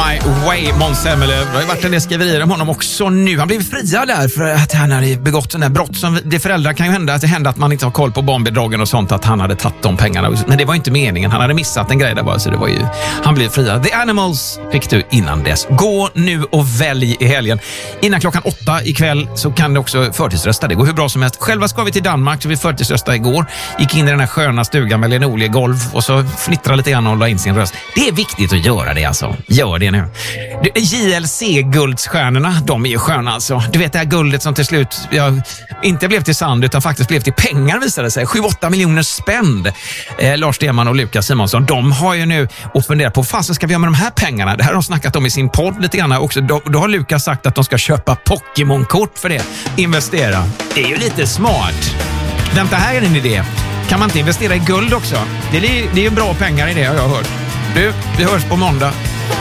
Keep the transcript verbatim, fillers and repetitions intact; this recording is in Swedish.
My Way, Måns Zelmerlöw. Det har varit en del skriverier om honom också nu. Han blev friad där för att han hade begått sådana här brott som det föräldrar kan ju hända att det händer att man inte har koll på barnbidragen och sånt, att han hade tagit de pengarna. Men det var inte meningen. Han hade missat en grej där bara, så det var ju, han blev friad. The Animals fick du innan dess. Gå nu och välj i helgen. Innan klockan åtta ikväll så kan du också förtidsrösta. Det går hur bra som helst. Själva ska vi till Danmark så vi förtidsrösta igår. Gick in i den här sköna stugan med linoleumgolv och så fnittrade lite grann och la in sin röst. Det är viktigt att göra det alltså. Gör det nu. J L C-guldsstjärnorna, de är ju sköna alltså. Du vet det här guldet som till slut ja, inte blev till sand utan faktiskt blev till pengar visade sig. sju åtta miljoner spänn. Eh, Lars Stenman och Lukas Simonsson, de har ju nu och funderat på vad ska vi göra med de här pengarna? Det här har de snackat om i sin podd lite grann också. Då, då har Lukas sagt att de ska köpa Pokémon-kort för det. Investera. Det är ju lite smart. Vänta, här är en idé. Kan man inte investera i guld också? Det är, det är ju bra pengar i det, har jag hört. Du, vi hörs på måndag.